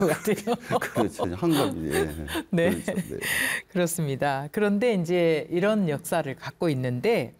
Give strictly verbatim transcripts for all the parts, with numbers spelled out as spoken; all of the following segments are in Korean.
것 같아요. 그렇죠. 황금. 예. 네. 그렇죠. 네. 그렇습니다. 그런데 이제 이런 역사를 갖고 있는데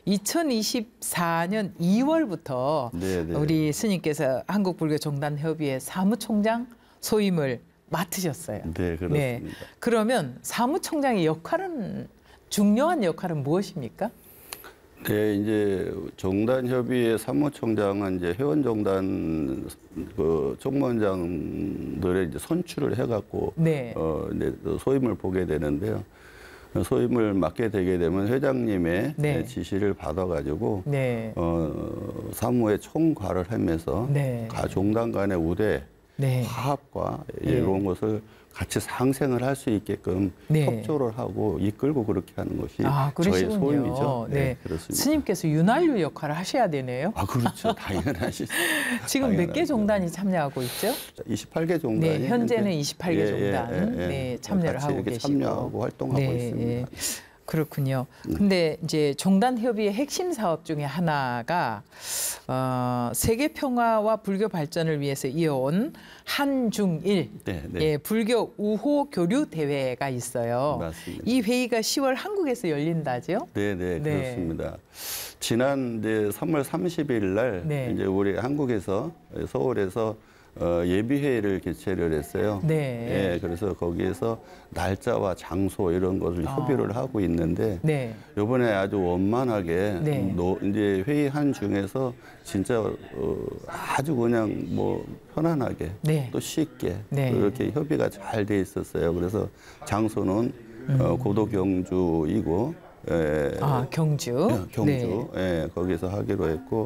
이천이십사 년 이월부터 네, 네. 우리 스님께서 한국불교종단협의회 사무총장 소임을 맡으셨어요. 네, 그렇습니다. 그러면 사무총장의 역할은 중요한 역할은 무엇입니까? 네, 이제 종단협의회 사무총장은 이제 회원종단 그 총무원장들의 이제 선출을 해갖고 네. 어, 이제 소임을 보게 되는데요. 소임을 맡게 되게 되면 회장님의 네. 지시를 받아가지고 네. 어, 사무의 총괄을 하면서 네. 가 종단 간의 우대, 네. 화합과 네. 이런 것을 같이 상생을 할 수 있게끔 네. 협조를 하고 이끌고 그렇게 하는 것이 아, 저의 그러시군요. 소임이죠. 네, 네. 그렇습니다. 스님께서 윤활유 역할을 하셔야 되네요. 아, 그렇죠. 당연하시죠. 지금 몇 개 당연하죠. 종단이 참여하고 있죠? 이십팔 개 종단이 네, 현재는 이십팔 개 예, 종단 예, 예, 예. 네, 참여를 같이 하고 이렇게 계시고. 참여하고 활동하고 네, 있습니다. 예. 그렇군요. 근데 이제 종단협의회 핵심 사업 중에 하나가 어, 세계 평화와 불교 발전을 위해서 이어온 한중일 네, 네. 예, 불교 우호 교류 대회가 있어요. 맞습니다. 이 회의가 시월 한국에서 열린다죠? 네, 네, 네. 그렇습니다. 지난 이제 삼월 삼십일 날 네. 이제 우리 한국에서 서울에서 어, 예비회의를 개최를 했어요. 네. 예, 그래서 거기에서 날짜와 장소 이런 것을 아. 협의를 하고 있는데 네. 이번에 아주 원만하게 네. 노, 이제 회의한 중에서 진짜 어, 아주 그냥 뭐 편안하게 네. 또 쉽게 네. 그렇게 협의가 잘 돼 있었어요. 그래서 장소는 음. 어, 고도 경주이고 예, 아, 경주. 예, 경주 네. 예, 거기서 하기로 했고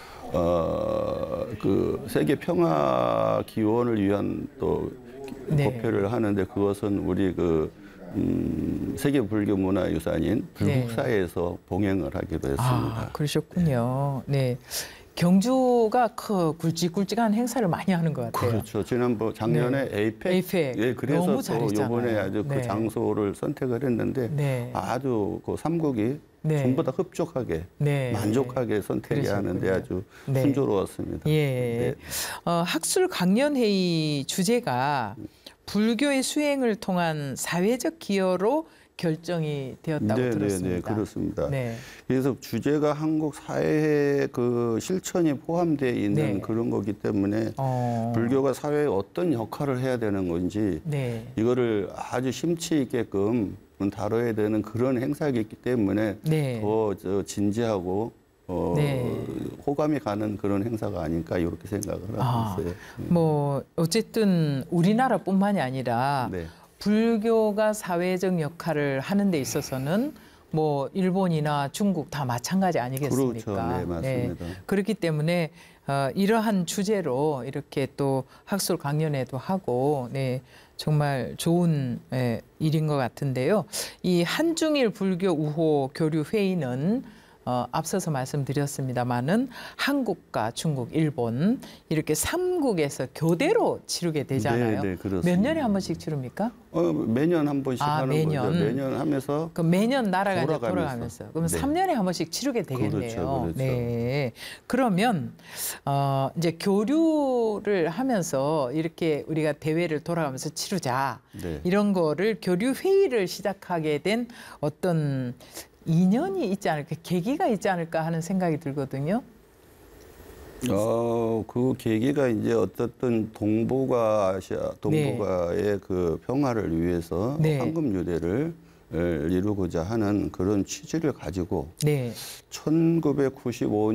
어, 그 세계 평화 기원을 위한 또 네. 법회를 하는데 그것은 우리 그 음, 세계 불교 문화 유산인 불국사에서 봉행을 하기도 했습니다. 아, 그러셨군요. 네. 경주가 그 굵직굵직한 행사를 많이 하는 것 같아요. 그렇죠. 지난번 작년에 네. 에이펙, 에이펙. 예, 그래서 너무 또 잘했잖아요. 이번에 아주 네. 그 장소를 선택을 했는데 네. 아주 그 삼국이 네. 전부 다 흡족하게 네. 만족하게 선택이 그러셨군요. 하는데 아주 네. 순조로웠습니다. 예. 네. 어, 학술 강연회의 주제가 불교의 수행을 통한 사회적 기여로 결정이 되었다고 네, 들었습니다. 네, 네, 그렇습니다. 네. 그래서 주제가 한국 사회의 그 실천이 포함되어 있는 네. 그런 거기 때문에 어. 불교가 사회에 어떤 역할을 해야 되는 건지 네. 이거를 아주 심취 있게끔 다뤄야 되는 그런 행사이기 때문에 네. 더 저 진지하고 어, 네. 호감이 가는 그런 행사가 아닐까 이렇게 생각을 하고 아, 있어요. 뭐 어쨌든 우리나라뿐만이 아니라 네. 불교가 사회적 역할을 하는 데 있어서는 뭐 일본이나 중국 다 마찬가지 아니겠습니까? 그렇죠. 네, 맞습니다. 그렇기 때문에 어, 이러한 주제로 이렇게 또 학술 강연회도 하고 네, 정말 좋은 예, 일인 것 같은데요. 이 한중일 불교 우호 교류 회의는 어, 앞서서 말씀드렸습니다마는 한국과 중국, 일본 이렇게 삼국에서 교대로 치르게 되잖아요. 네, 네, 그렇습니다. 몇 년에 한 번씩 치릅니까? 어, 매년 한 번씩 아, 하는 매년. 거죠. 매년 하면서 그 매년 나라가 이제 돌아가면서. 돌아가면서 그러면 네. 삼 년에 한 번씩 치르게 되겠네요. 그렇죠, 그렇죠. 네. 그러면 어, 이제 교류를 하면서 이렇게 우리가 대회를 돌아가면서 치르자 네. 이런 거를 교류 회의를 시작하게 된 어떤 인연이 있지 않을까, 계기가 있지 않을까 하는 생각이 들거든요. 어, 그 계기가 이제 어떻든 동북아 아시아, 동북아의 그 평화를 위해서 네. 황금 유대를 에, 이루고자 하는 그런 취지를 가지고 네. 천구백구십오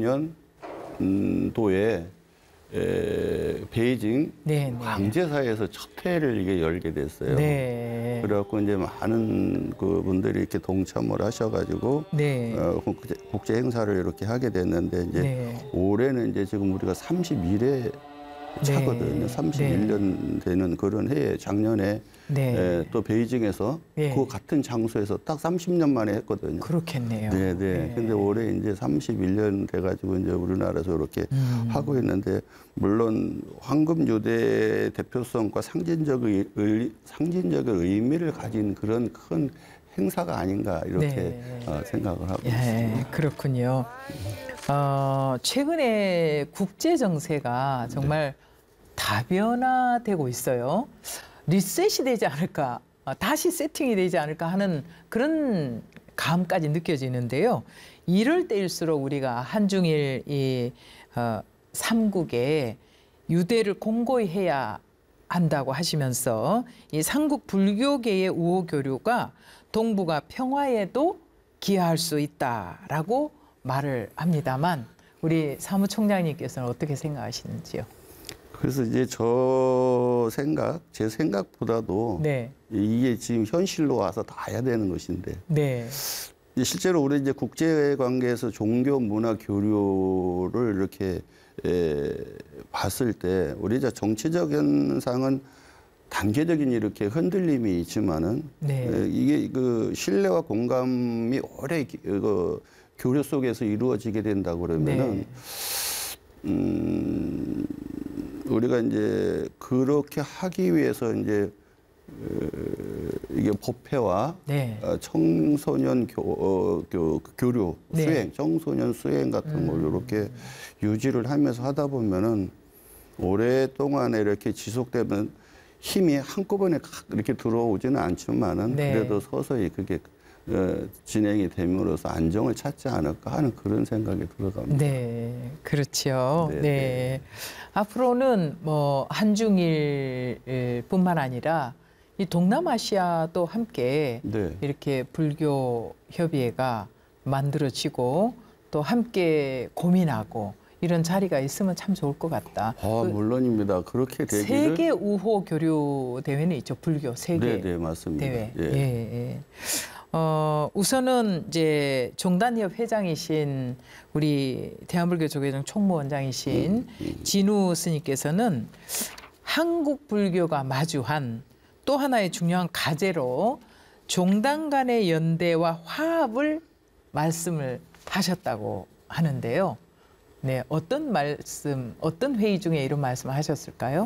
년도에 에, 베이징 네, 네. 광제사에서 첫 회를 이게 열게 됐어요. 네. 그래갖고 이제 많은 그 분들이 이렇게 동참을 하셔가지고 네. 어, 국제, 국제 행사를 이렇게 하게 됐는데 이제 네. 올해는 이제 지금 우리가 삼십일 회 차거든요. 네. 삼십일 년 되는 그런 해에 작년에 네. 에, 또 베이징에서 네. 그 같은 장소에서 딱 삼십 년 만에 했거든요. 그렇겠네요. 네, 네. 근데 올해 이제 삼십일 년 돼가지고 이제 우리나라에서 이렇게 음. 하고 있는데 물론 황금 유대 대표성과 상징적 의, 의, 상징적인 의미를 가진 그런 큰 행사가 아닌가 이렇게 네. 어, 생각을 하고 예, 있습니다. 그렇군요. 어, 최근에 국제 정세가 정말 다변화되고 있어요. 리셋이 되지 않을까, 다시 세팅이 되지 않을까 하는 그런 감까지 느껴지는데요. 이럴 때일수록 우리가 한중일 이 어, 삼국에 유대를 공고히 해야 한다고 하시면서 이 삼국 불교계의 우호 교류가 동북아 평화에도 기여할 수 있다라고 말을 합니다만 우리 사무총장님께서는 어떻게 생각하시는지요? 그래서 이제 저 생각, 제 생각보다도 네, 이게 지금 현실로 와서 닿아야 되는 것인데 네, 이제 실제로 우리 이제 국제 관계에서 종교 문화 교류를 이렇게 에, 봤을 때 우리 이제 정치적인 상은 단계적인 이렇게 흔들림이 있지만은 네. 에, 이게 그 신뢰와 공감이 오래 기- 그 교류 속에서 이루어지게 된다 그러면은 네. 음, 우리가 이제 그렇게 하기 위해서 이제 어, 이게 법회와 네. 어, 청소년 교, 어, 교, 교류, 네. 수행, 청소년 수행 같은 걸 이렇게 유지를 하면서 하다 보면은 오랫동안 이렇게 지속되면 힘이 한꺼번에 칵 이렇게 들어오지는 않지만은 네. 그래도 서서히 그게 어, 진행이 됨으로써 안정을 찾지 않을까 하는 그런 생각이 들어갑니다. 네, 그렇죠. 네, 네. 네. 앞으로는 뭐 한중일뿐만 아니라 이 동남아시아도 함께 네. 이렇게 불교 협의회가 만들어지고 또 함께 고민하고 이런 자리가 있으면 참 좋을 것 같다. 아, 그 물론입니다. 그렇게 되기를. 세계 우호 교류 대회는 있죠. 불교 세계 네, 네, 맞습니다. 대회. 예. 예, 예. 어, 우선은 이제 종단협 회장이신 우리 대한불교 조계종 총무원장이신 음, 음. 진우 스님께서는 한국 불교가 마주한 또 하나의 중요한 과제로 종단 간의 연대와 화합을 말씀을 하셨다고 하는데요. 네, 어떤 말씀, 어떤 회의 중에 이런 말씀을 하셨을까요?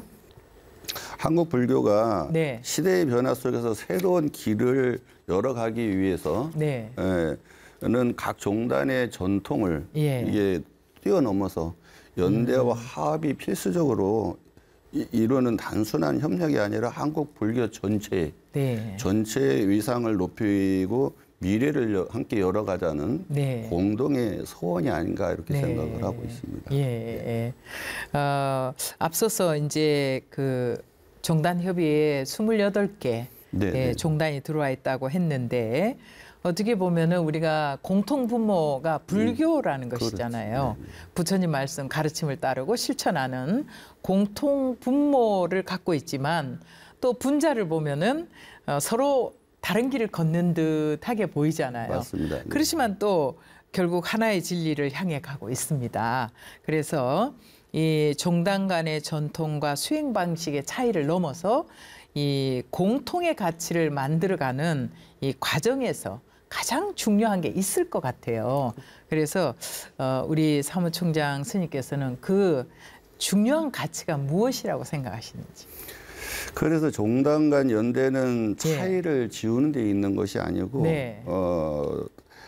한국 불교가 네. 시대의 변화 속에서 새로운 길을 열어가기 위해서 네. 예, 는 각 종단의 전통을 예. 이게 뛰어넘어서 연대와 화합이 필수적으로 이- 이루는 단순한 협력이 아니라 한국 불교 전체 네. 전체의 위상을 높이고 미래를 여- 함께 열어가자는 네. 공동의 소원이 아닌가 이렇게 네. 생각을 하고 있습니다. 예. 예. 어, 앞서서 이제 그 종단 협의회에 스물여덟 개 네, 예, 네. 종단이 들어와 있다고 했는데 어떻게 보면은 우리가 공통 분모가 불교라는 것이잖아요. 그렇죠. 네, 부처님 말씀 가르침을 따르고 실천하는 공통 분모를 갖고 있지만 또 분자를 보면은 어, 서로 다른 길을 걷는 듯하게 보이잖아요. 맞습니다. 네. 그렇지만 또 결국 하나의 진리를 향해 가고 있습니다. 그래서 이 종단 간의 전통과 수행 방식의 차이를 넘어서 이 공통의 가치를 만들어가는 이 과정에서 가장 중요한 게 있을 것 같아요. 그래서 어, 우리 사무총장 스님께서는 그 중요한 가치가 무엇이라고 생각하시는지. 그래서 종단 간 연대는 예. 차이를 지우는 데 있는 것이 아니고 네. 어,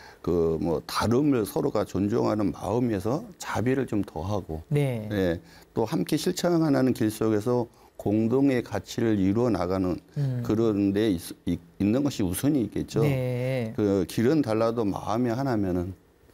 그 뭐 다름을 서로가 존중하는 마음에서 자비를 좀 더하고 네. 예, 또 함께 실천하는 길 속에서 공동의 가치를 이루어 나가는 음. 그런 데 있, 있, 있는 것이 우선이 있겠죠. 네. 그 길은 달라도 마음이 하나면은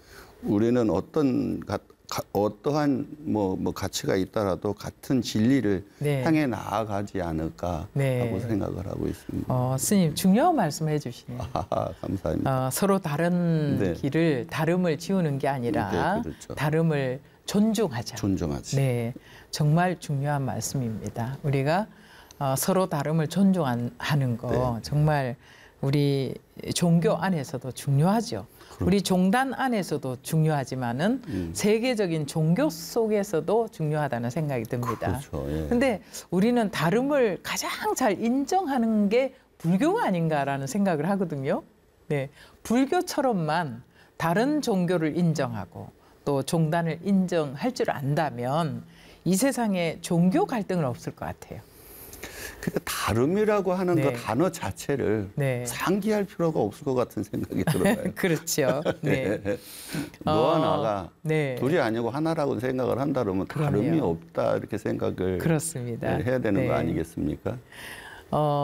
우리는 어떤 가, 가, 어떠한 뭐, 뭐 가치가 있더라도 같은 진리를 네. 향해 나아가지 않을까 네. 하고 생각을 하고 있습니다. 어, 스님 중요한 말씀 해주시네요. 아, 감사합니다. 어, 서로 다른 네. 길을 다름을 지우는 게 아니라 네, 그렇죠. 다름을 존중하자. 존중하지. 네, 정말 중요한 말씀입니다. 우리가 어, 서로 다름을 존중하는 거 네. 정말 우리 종교 안에서도 중요하죠. 우리 종단 안에서도 중요하지만은 음. 세계적인 종교 속에서도 중요하다는 생각이 듭니다. 그렇죠. 예. 근데 우리는 다름을 가장 잘 인정하는 게 불교가 아닌가라는 생각을 하거든요. 네, 불교처럼만 다른 종교를 인정하고 또 종단을 인정할 줄 안다면 이 세상에 종교 갈등은 없을 것 같아요. 근데 다름이라고 하는 네. 그 단어 자체를 네. 상기할 필요가 없을 것 같은 생각이 들어요. 그렇죠. 네. 너와 어, 나가 네. 둘이 아니고 하나라고 생각을 한다 그러면 다름이 그럼요. 없다 이렇게 생각을 그렇습니다. 해야 되는 네. 거 아니겠습니까? 어,